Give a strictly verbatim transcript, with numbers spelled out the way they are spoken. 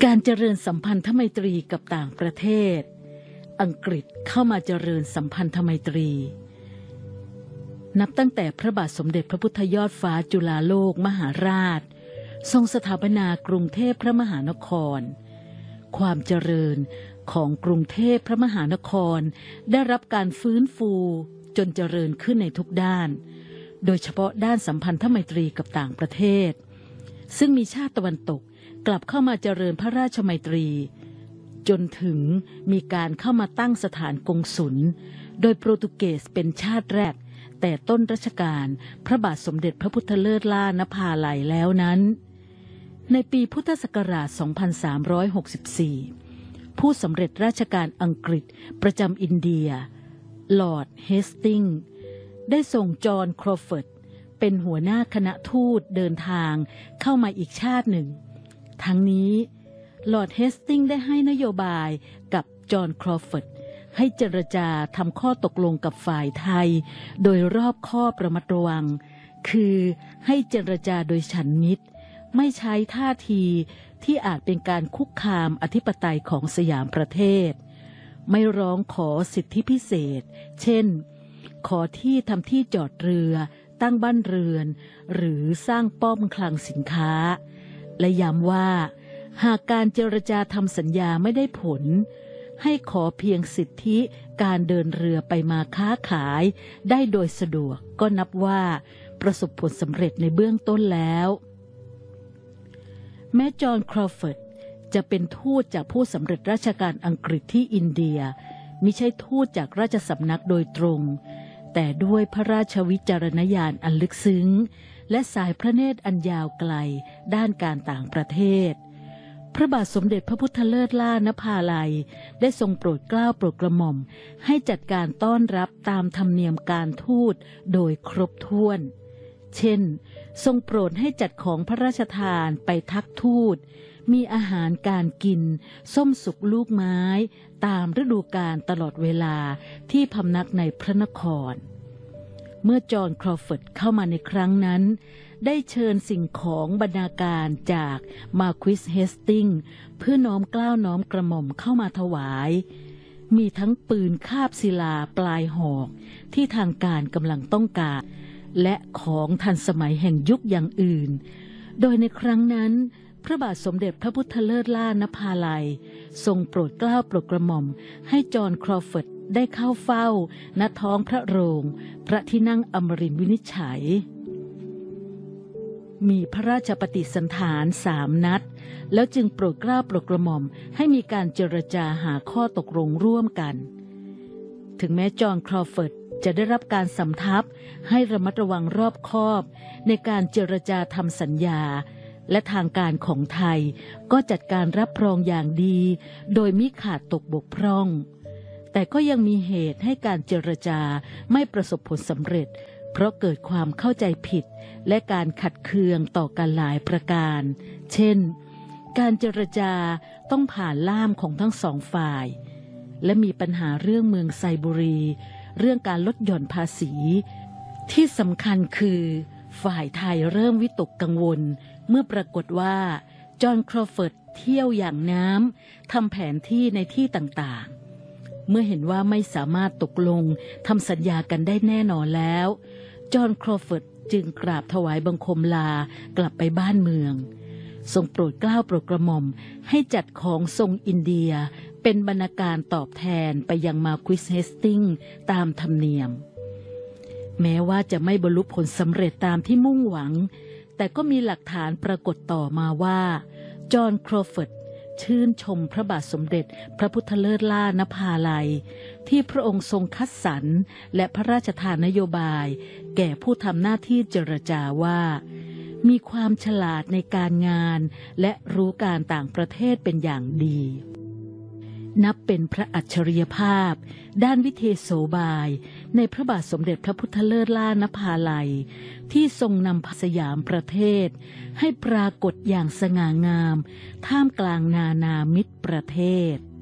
การเจริญสัมพันธไมตรีกับต่างประเทศอังกฤษเข้ามาเจริญสัมพันธไมตรีนับตั้งแต่พระบาทสมเด็จพระพุทธยอดฟ้าจุฬาโลกมหาราชทรงสถาปนากรุงเทพพระมหานครความเจริญของกรุงเทพพระมหานครได้รับการฟื้นฟูจนเจริญขึ้นในทุกด้านโดยเฉพาะด้านสัมพันธไมตรีกับต่างประเทศซึ่งมีชาติตะวันตกกลับเข้ามาเจริญพระราชไมตรีจนถึงมีการเข้ามาตั้งสถานกงสุลโดยโปรตุเกสเป็นชาติแรกแต่ต้นรัชกาลพระบาทสมเด็จพระพุทธเลิศล่านภาลัยแล้วนั้นในปีพุทธศักราช สองพันสามร้อยหกสิบสี่ ผู้สำเร็จราชการอังกฤษประจำอินเดียลอร์ดเฮสติงส์ได้ส่งจอห์นครอฟอร์ดเป็นหัวหน้าคณะทูตเดินทางเข้ามาอีกชาติหนึ่งทั้งนี้ลอร์ดเฮสติงส์ได้ให้นโยบายกับจอห์นครอฟอร์ดให้เจรจาทำข้อตกลงกับฝ่ายไทยโดยรอบคอบระมัดระวังคือให้เจรจาโดยฉันมิตรไม่ใช้ท่าทีที่อาจเป็นการคุกคามอธิปไตยของสยามประเทศไม่ร้องขอสิทธิพิเศษเช่นขอที่ทำที่จอดเรือตั้งบ้านเรือนหรือสร้างป้อมคลังสินค้าและย้ำว่าหากการเจรจาทำสัญญาไม่ได้ผลให้ขอเพียงสิทธิการเดินเรือไปมาค้าขายได้โดยสะดวกก็นับว่าประสบผลสำเร็จในเบื้องต้นแล้วแม้จอห์นครอฟอร์ดจะเป็นทูตจากผู้สำเร็จราชการอังกฤษที่อินเดียมิใช่ทูตจากราชสำนักโดยตรงแต่ด้วยพระราชวิจารณญาณอันลึกซึ้งและสายพระเนตรอันยาวไกลด้านการต่างประเทศพระบาทสมเด็จพระพุทธเลิศล่านภาลัยได้ทรงโปรดเกล้าโปรดกระหม่อมให้จัดการต้อนรับตามธรรมเนียมการทูตโดยครบถ้วนเช่นทรงโปรดให้จัดของพระราชทานไปทักทูตมีอาหารการกินส้มสุกลูกไม้ตามฤดูกาลตลอดเวลาที่พำนักในพระนครเมื่อจอห์นครอฟอร์ดเข้ามาในครั้งนั้นได้เชิญสิ่งของบรรณาการจากมาร์ควิสเฮสติงส์เพื่อน้อมเกล้าน้อมกระหม่อมเข้ามาถวายมีทั้งปืนคาบศิลาปลายหอกที่ทางการกำลังต้องการและของทันสมัยแห่งยุคอย่างอื่นโดยในครั้งนั้นพระบาทสมเด็จพระพุทธเลิศล่านภาลัยทรงโปรดเกล้าโปรดกระหม่อมให้จอห์นครอฟอร์ดได้เข้าเฝ้าณท้องพระโรงพระที่นั่งอมรินทร์วินิจฉัยมีพระราชปฏิสันถานสามนัดแล้วจึงโปรดเกล้าโปรดกระหม่อมให้มีการเจรจาหาข้อตกลงร่วมกันถึงแม้จอห์นครอฟอร์ดจะได้รับการสำทับให้ระมัดระวังรอบคอบในการเจรจาทำสัญญาและทางการของไทยก็จัดการรับรองอย่างดีโดยมิขาดตกบกพร่องแต่ก็ยังมีเหตุให้การเจรจาไม่ประสบผลสำเร็จเพราะเกิดความเข้าใจผิดและการขัดเคืองต่อกันหลายประการเช่นการเจรจาต้องผ่านล่ามของทั้งสองฝ่ายและมีปัญหาเรื่องเมืองไซบุรีเรื่องการลดหย่อนภาษีที่สำคัญคือฝ่ายไทยเริ่มวิตกกังวลเมื่อปรากฏว่าจอห์นครอฟอร์ดเที่ยวอย่างน้ำทำแผนที่ในที่ต่างๆเมื่อเห็นว่าไม่สามารถตกลงทำสัญญากันได้แน่นอนแล้วจอห์นครอฟอร์ดจึงกราบถวายบังคมลากลับไปบ้านเมืองทรงโปรดเกล้าโปรดกระหม่อมให้จัดของทรงอินเดียเป็นบรรณาการตอบแทนไปยังมาร์ควิสเฮสติงส์ตามธรรมเนียมแม้ว่าจะไม่บรรลุผลสำเร็จตามที่มุ่งหวังแต่ก็มีหลักฐานปรากฏต่อมาว่าจอห์นครอฟอร์ดชื่นชมพระบาทสมเด็จพระพุทธเลิศล่านภาลัยที่พระองค์ทรงคัดสรรและพระราชทานนโยบายแก่ผู้ทำหน้าที่เจรจาว่ามีความฉลาดในการงานและรู้การต่างประเทศเป็นอย่างดีนับเป็นพระอัจฉริยภาพด้านวิเทโสบายในพระบาทสมเด็จพระพุทธเลิศล่านภาลัยที่ทรงนำสยามประเทศให้ปรากฏอย่างสง่างามท่ามกลางนานามิตรประเทศ